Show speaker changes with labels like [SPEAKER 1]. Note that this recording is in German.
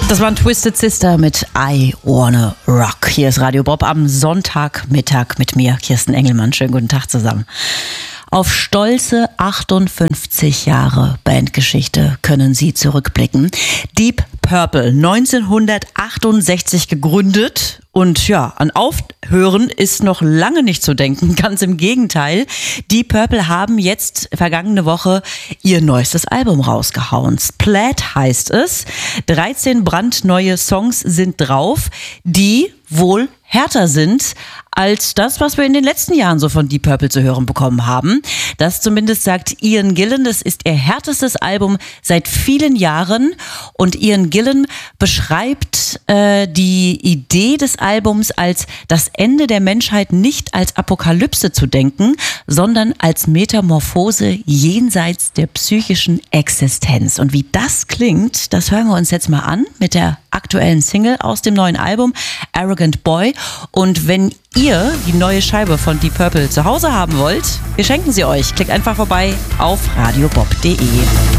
[SPEAKER 1] Das waren Twisted Sister mit I Wanna Rock. Hier ist Radio Bob am Sonntagmittag mit mir, Kirsten Engelmann. Schönen guten Tag zusammen. Auf stolze 58 Jahre Bandgeschichte können Sie zurückblicken. Deep Purple, 1968 gegründet. Und ja, an Aufhören ist noch lange nicht zu denken, ganz im Gegenteil. Deep Purple haben jetzt vergangene Woche ihr neuestes Album rausgehauen. Splat heißt es. 13 brandneue Songs sind drauf, die wohl härter sind als das, was wir in den letzten Jahren so von Deep Purple zu hören bekommen haben. Das zumindest sagt Ian Gillan. Das ist ihr härtestes Album seit vielen Jahren. Und Ian Gillan beschreibt die Idee des Albums als das Ende der Menschheit nicht als Apokalypse zu denken, sondern als Metamorphose jenseits der psychischen Existenz. Und wie das klingt, das hören wir uns jetzt mal an mit der aktuellen Single aus dem neuen Album Arrogant Boy. Und wenn ihr die neue Scheibe von Deep Purple zu Hause haben wollt, wir schenken sie euch. Klickt einfach vorbei auf radiobob.de.